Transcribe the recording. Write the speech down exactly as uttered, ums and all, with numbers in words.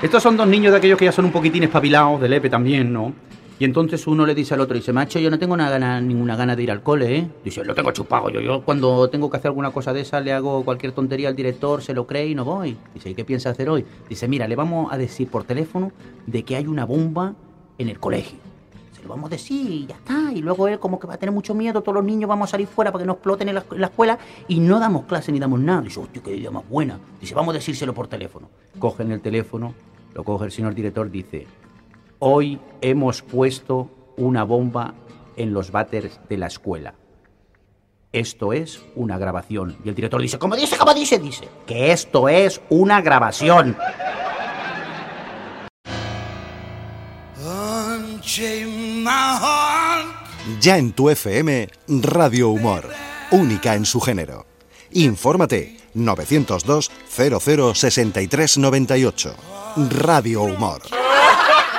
Estos son dos niños de aquellos que ya son un poquitín espabilados, de lepe también, ¿no? Y entonces uno le dice al otro, dice, macho, yo no tengo una gana, ninguna gana de ir al cole, ¿eh? Dice, lo tengo chupado, yo, yo cuando tengo que hacer alguna cosa de esa le hago cualquier tontería al director, se lo cree y no voy. Dice, ¿y qué piensa hacer hoy? Dice, mira, le vamos a decir por teléfono de que hay una bomba en el colegio. Se lo vamos a decir y ya está. Y luego él como que va a tener mucho miedo, todos los niños vamos a salir fuera para que no exploten en la, en la escuela y no damos clase ni damos nada. Dice, hostia, qué idea más buena. Dice, vamos a decírselo por teléfono. Cogen el teléfono, lo coge el señor director, dice, hoy hemos puesto una bomba en los váteres de la escuela. Esto es una grabación. Y el director dice, ¿cómo dice? ¿Cómo dice? Dice, que esto es una grabación. Ya en tu F M, Radio Humor, única en su género. Infórmate, novecientos dos, cero cero, sesenta y tres noventa y ocho. Radio Humor.